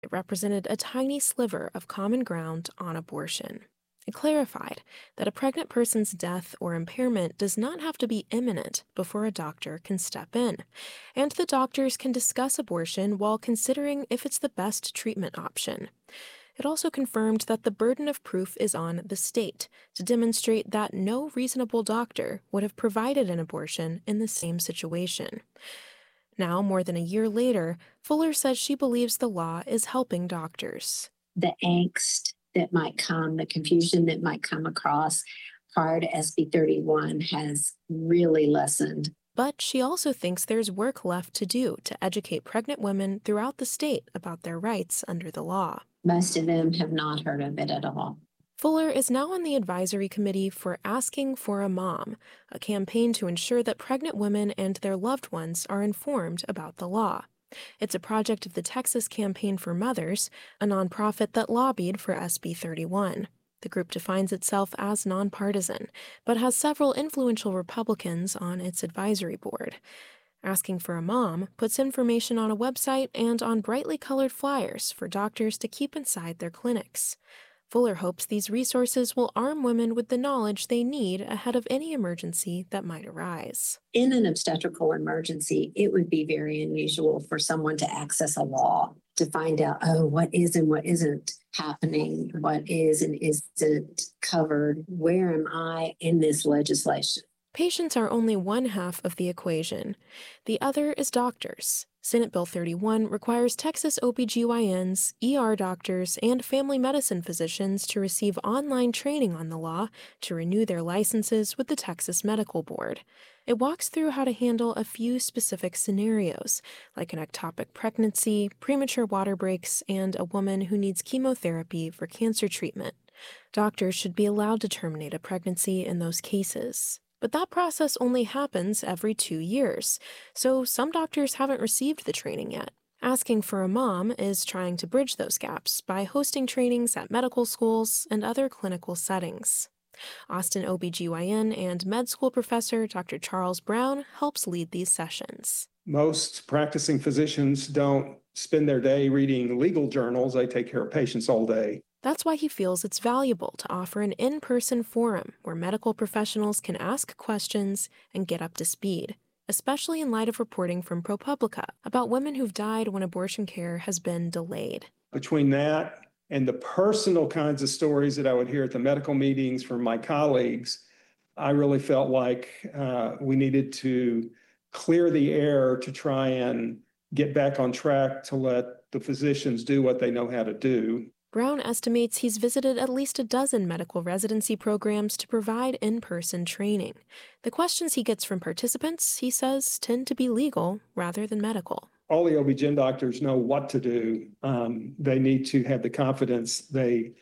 It represented a tiny sliver of common ground on abortion. It clarified that a pregnant person's death or impairment does not have to be imminent before a doctor can step in, and the doctors can discuss abortion while considering if it's the best treatment option. It also confirmed that the burden of proof is on the state to demonstrate that no reasonable doctor would have provided an abortion in the same situation. Now, more than a year later, Fuller says she believes the law is helping doctors. The angst that might come, the confusion that might come across prior to SB 31 has really lessened. But she also thinks there's work left to do to educate pregnant women throughout the state about their rights under the law. Most of them have not heard of it at all. Fuller is now on the advisory committee for Asking for a Mom, a campaign to ensure that pregnant women and their loved ones are informed about the law. It's a project of the Texas Campaign for Mothers, a nonprofit that lobbied for SB 31. The group defines itself as nonpartisan, but has several influential Republicans on its advisory board. Asking for a Mom puts information on a website and on brightly colored flyers for doctors to keep inside their clinics. Fuller hopes these resources will arm women with the knowledge they need ahead of any emergency that might arise. In an obstetrical emergency, it would be very unusual for someone to access a law to find out, oh, what is and what isn't happening, what is and isn't covered, where am I in this legislation? Patients are only one half of the equation. The other is doctors. Senate Bill 31 requires Texas OBGYNs, ER doctors, and family medicine physicians to receive online training on the law to renew their licenses with the Texas Medical Board. It walks through how to handle a few specific scenarios, like an ectopic pregnancy, premature water breaks, and a woman who needs chemotherapy for cancer treatment. Doctors should be allowed to terminate a pregnancy in those cases. But that process only happens every 2 years, so some doctors haven't received the training yet. Asking for a Mom is trying to bridge those gaps by hosting trainings at medical schools and other clinical settings. Austin OBGYN and med school professor Dr. Charles Brown helps lead these sessions. Most practicing physicians don't spend their day reading legal journals. They take care of patients all day. That's why he feels it's valuable to offer an in-person forum where medical professionals can ask questions and get up to speed, especially in light of reporting from ProPublica about women who've died when abortion care has been delayed. Between that and the personal kinds of stories that I would hear at the medical meetings from my colleagues, I really felt like we needed to clear the air to try and get back on track to let the physicians do what they know how to do. Brown estimates he's visited at least a dozen medical residency programs to provide in-person training. The questions he gets from participants, he says, tend to be legal rather than medical. All the OB-GYN doctors know what to do. They need to have the confidence they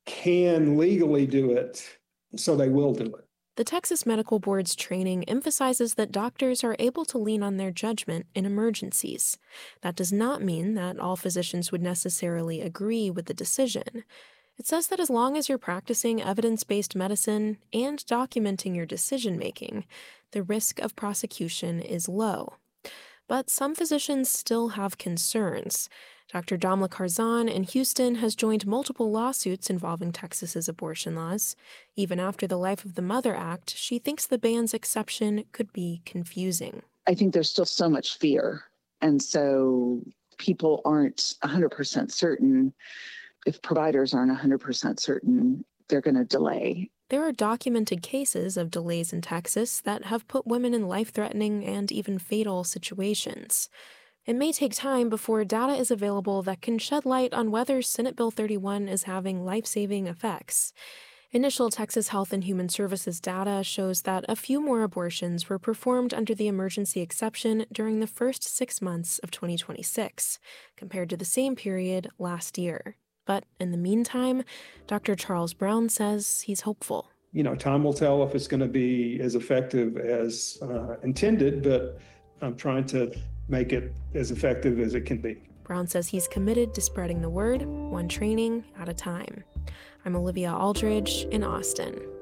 can legally do it, so they will do it. The Texas Medical Board's training emphasizes that doctors are able to lean on their judgment in emergencies. That does not mean that all physicians would necessarily agree with the decision. It says that as long as you're practicing evidence-based medicine and documenting your decision-making, the risk of prosecution is low. But some physicians still have concerns. Dr. Damla Karzan in Houston has joined multiple lawsuits involving Texas's abortion laws. Even after the Life of the Mother Act, she thinks the ban's exception could be confusing. I think there's still so much fear. And so people aren't 100% certain. If providers aren't 100% certain, they're going to delay. There are documented cases of delays in Texas that have put women in life-threatening and even fatal situations. It may take time before data is available that can shed light on whether Senate Bill 31 is having life-saving effects. Initial Texas Health and Human Services data shows that a few more abortions were performed under the emergency exception during the first 6 months of 2026, compared to the same period last year. But in the meantime, Dr. Charles Brown says he's hopeful. Time will tell if it's going to be as effective as intended, but I'm trying to make it as effective as it can be. Brown says he's committed to spreading the word, one training at a time. I'm Olivia Aldridge in Austin.